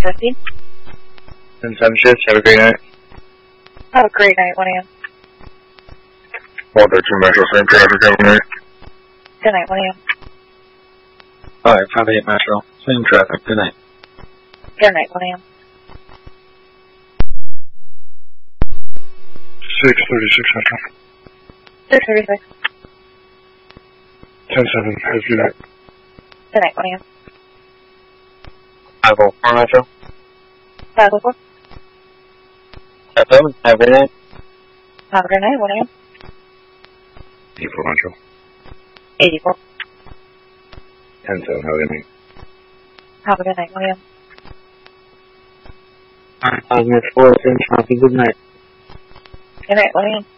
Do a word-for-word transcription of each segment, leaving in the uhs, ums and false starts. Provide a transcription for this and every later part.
fifteen. ten seven shifts, have a great night. Have a great night, one a.m. one thirty-two Metro, same traffic, have a night. Good night, one a.m. Alright, five eight Metro, same traffic, good night. Good night, one a.m. six thirty-six Metro. six thirty-six. ten seven, have a good night. Good night, one a.m. five oh four Metro. five oh four. ten seven, have a good night. Have a good night, one a.m. eighty-four Metro. eighty-four. ten seven, have a good night. Have a good night, one a.m. Alright, five Metro, same traffic, good night. Good night, one a.m.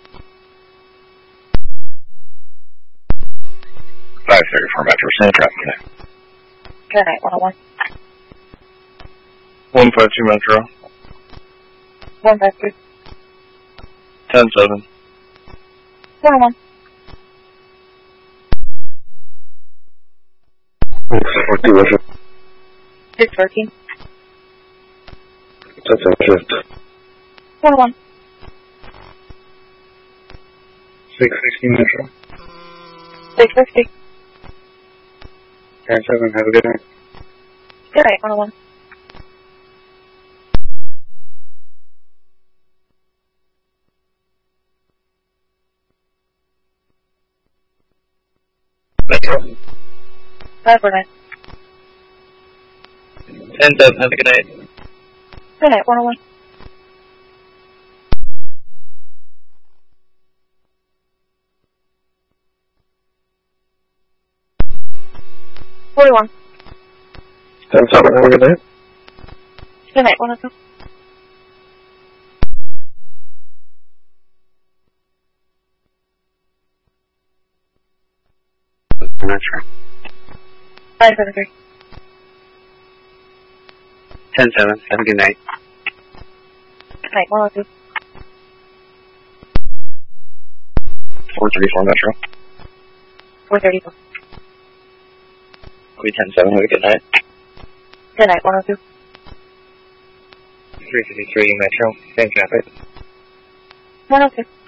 five thirty-four Metro, same traffic, good night. Good night, one oh one. one fifty-two Metro. one fifty. ten seven. one oh one. forty Metro. six thirteen. ten seven shift. one oh one. six sixteen Metro. six fifty. ten seven, have a good night. Good night, one oh one. Metro. five four nine. ten seven, have a good night. Good night, one oh one. forty-one. ten seven, have a good night. Good night, one oh two. Metro. five seven three. ten seven, have a good night. Good night, one oh two. four thirty-four Metro. four thirty-four. We ten seven, have a good night. Good night, one oh two. three fifty-three Metro, same traffic. one oh two.